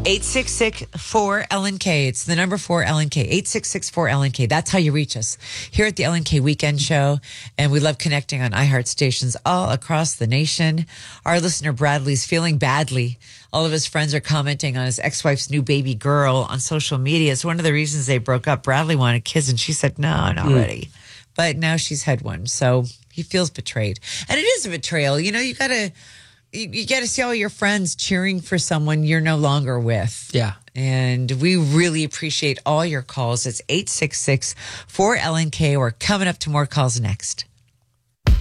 866-4LNK. It's the number 4LNK. 866-4LNK. That's how you reach us here at the LNK Weekend Show. And we love connecting on iHeart stations all across the nation. Our listener Bradley's feeling badly. All of his friends are commenting on his ex-wife's new baby girl on social media. It's one of the reasons they broke up. Bradley wanted kids and she said, no, not ready. But now she's had one. So he feels betrayed. And it is a betrayal. You know, you gotta see all your friends cheering for someone you're no longer with. Yeah. And we really appreciate all your calls. It's 866-4LNK. We're coming up to more calls next.